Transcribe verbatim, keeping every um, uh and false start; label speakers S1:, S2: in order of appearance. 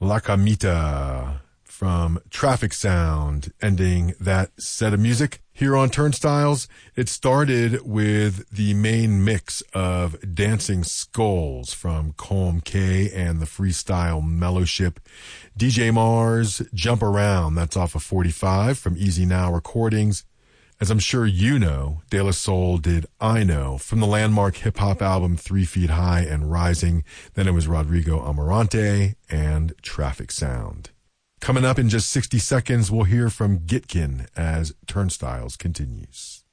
S1: Blackamita from Traffic Sound, ending that set of music here on Turnstiles. It started with the main mix of Dancing Skulls from Colm K and the Freestyle Mellowship. D J Mars, Jump Around, that's off of forty-five from Easy Now Recordings. As I'm sure you know, De La Soul did I Know from the landmark hip-hop album Three Feet High and Rising. Then it was Rodrigo Amarante and Traffic Sound. Coming up in just sixty seconds, we'll hear from Gitkin as Turnstiles continues.